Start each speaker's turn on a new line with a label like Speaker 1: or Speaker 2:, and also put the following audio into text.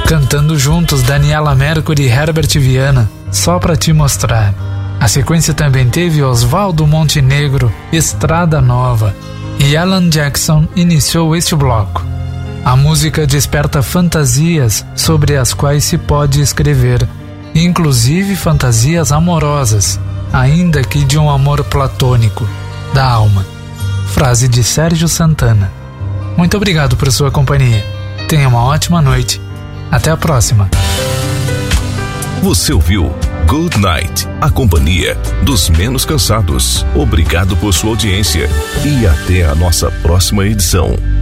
Speaker 1: Cantando Juntos, Daniela Mercury e Herbert Viana, Só Pra Te Mostrar. A sequência também teve Oswaldo Montenegro, Estrada Nova, e Alan Jackson iniciou este bloco. A música desperta fantasias sobre as quais se pode escrever, inclusive fantasias amorosas, ainda que de um amor platônico, da alma. Frase de Sérgio Santana. Muito obrigado por sua companhia. Tenha uma ótima noite. Até a próxima.
Speaker 2: Você ouviu Good Night, a companhia dos menos cansados. Obrigado por sua audiência e até a nossa próxima edição.